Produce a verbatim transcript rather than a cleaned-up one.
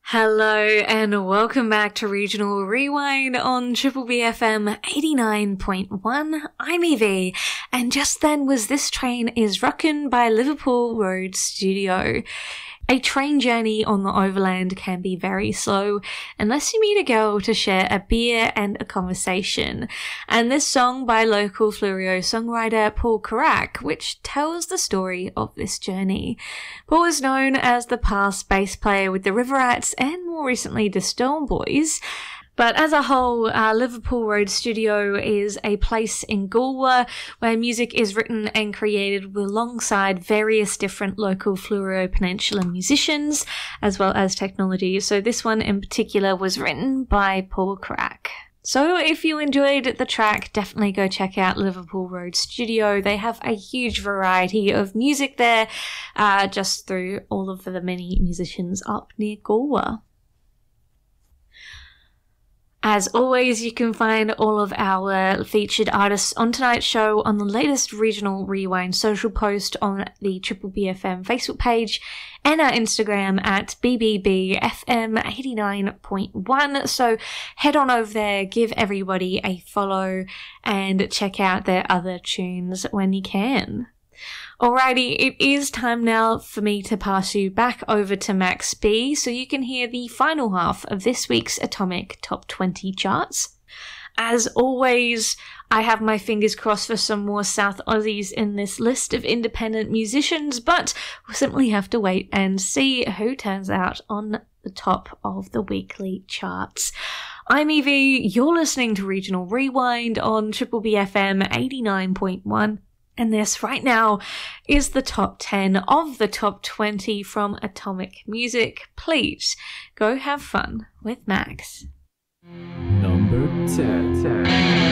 Hello and welcome back to Regional Rewind on Triple B F M eighty-nine point one. I'm Evie, and just then was This Train is Rockin' by Liverpool Road Studio. A train journey on the overland can be very slow unless you meet a girl to share a beer and a conversation. And this song by local Fleurieu songwriter Paul Carrack, which tells the story of this journey. Paul is known as the past bass player with the Riverats and more recently the Storm Boys. But as a whole, uh, Liverpool Road Studio is a place in Goolwa where music is written and created alongside various different local Fleurieu Peninsula musicians, as well as technology. So this one in particular was written by Paul Carrack. So if you enjoyed the track, definitely go check out Liverpool Road Studio. They have a huge variety of music there, uh, just through all of the many musicians up near Goolwa. As always, you can find all of our featured artists on tonight's show on the latest Regional Rewind social post on the Triple B F M Facebook page and our Instagram at B B B F M eighty-nine point one. So head on over there, give everybody a follow and check out their other tunes when you can. Alrighty, it is time now for me to pass you back over to Max B so you can hear the final half of this week's Atomic Top twenty charts. As always, I have my fingers crossed for some more South Aussies in this list of independent musicians, but we'll simply have to wait and see who turns out on the top of the weekly charts. I'm Evie, you're listening to Regional Rewind on Triple B F M eighty-nine point one. And this right now is the top ten of the top twenty from Atomic Music. Please go have fun with Max. Number ten.